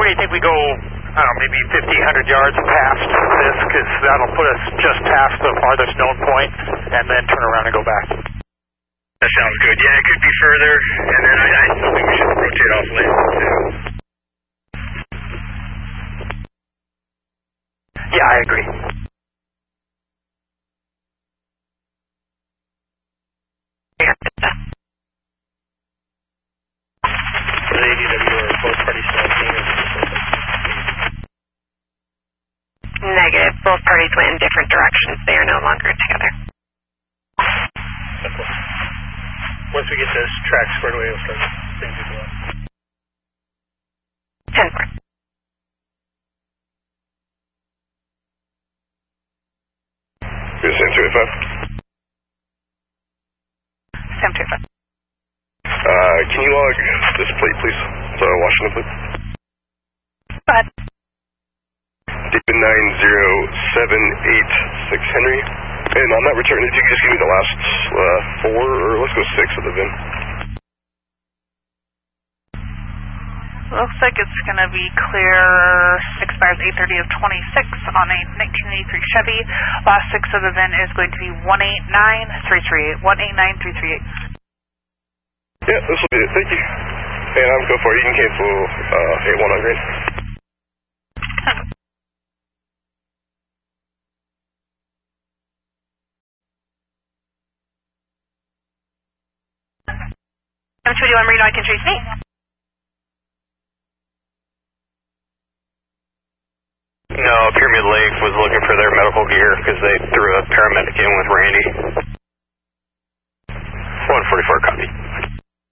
do you think we go, I don't know, maybe 50, 100 yards past this, because that'll put us just past the farthest known point, and then turn around and go back. That sounds good. Yeah, it could be further, and then I still think we should rotate off lane. Yeah, I agree. The ADW are both parties still Negative. Both parties went in different directions. They are no longer together. Simple. Once we get this track squared away, we'll start seeing people out. 10-4. Good, Sam 285. Sam 285. Can you log this plate, please? The Washington plate. Go ahead. David 90786 Henry. And on that return, if you could just give me the last 4, or let's go 6 of the VIN. Looks like it's going to be clear. Expires 8:30 of 26 on a 1983 Chevy. Last 6 of the VIN is going to be 189338. 189338. Yeah, this will be it. Thank you. And I'm go for it. You can cancel 81 on green. M21 Marino, I can trace me. No, Pyramid Lake was looking for their medical gear because they threw a paramedic in with Randy. 144 copy.